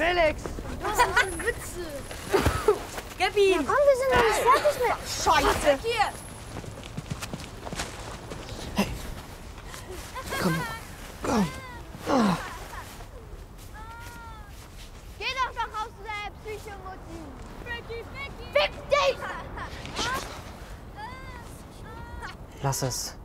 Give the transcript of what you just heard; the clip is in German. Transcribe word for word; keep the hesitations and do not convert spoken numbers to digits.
Felix! Das sind Witze. Gib ihn! Ja, komm, wir sind noch nicht fertig mehr. Scheiße! Hier. Komm, komm. Oh. Geh doch noch raus, du deine Psychomutti. Ficky, Ficky. Fick dich! Lass es.